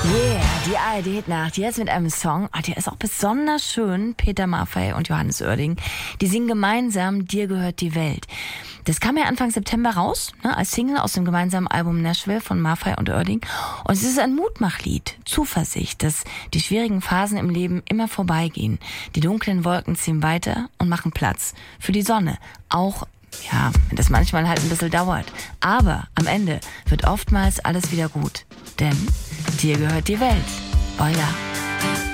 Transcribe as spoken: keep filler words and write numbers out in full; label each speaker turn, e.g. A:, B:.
A: Yeah, die A R D-Hitnacht, jetzt mit einem Song, oh, der ist auch besonders schön. Peter Maffay und Johannes Oerding, die singen gemeinsam Dir gehört die Welt. Das kam ja Anfang September raus, ne, als Single aus dem gemeinsamen Album Nashville von Maffay und Oerding. Und es ist ein Mutmachlied, Zuversicht, dass die schwierigen Phasen im Leben immer vorbeigehen. Die dunklen Wolken ziehen weiter und machen Platz für die Sonne, auch ja, wenn das manchmal halt ein bisschen dauert. Aber am Ende wird oftmals alles wieder gut. Denn dir gehört die Welt. Euer